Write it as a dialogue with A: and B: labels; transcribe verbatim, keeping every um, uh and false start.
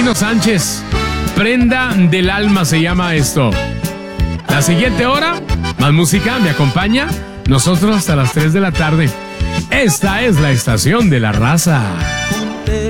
A: Camilo Sánchez. Prenda del alma se llama esto. La siguiente hora, más música, me acompaña. Nosotros hasta las tres de la tarde. Esta es la estación de la raza.